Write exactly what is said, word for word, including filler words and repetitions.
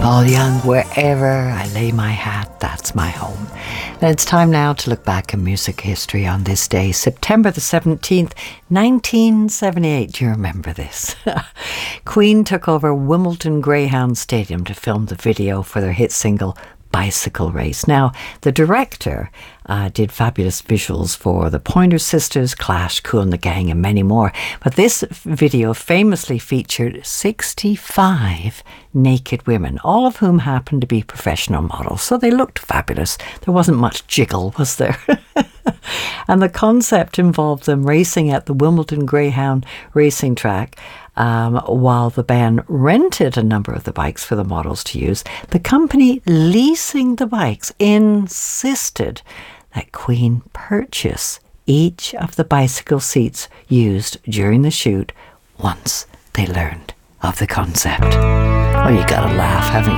Paul Young, wherever I lay my hat, that's my home. And it's time now to look back in music history on this day, September the seventeenth, nineteen seventy-eight. Do you remember this? Queen took over Wimbledon Greyhound Stadium to film the video for their hit single, Bicycle Race. Now, the director uh, did fabulous visuals for the Pointer Sisters, Clash, Kool and the Gang and many more. But this video famously featured sixty-five naked women, all of whom happened to be professional models. So they looked fabulous. There wasn't much jiggle, was there? And the concept involved them racing at the Wimbledon Greyhound racing track. Um, while the band rented a number of the bikes for the models to use, the company leasing the bikes insisted that Queen purchase each of the bicycle seats used during the shoot once they learned of the concept. Oh, you gotta laugh, haven't you?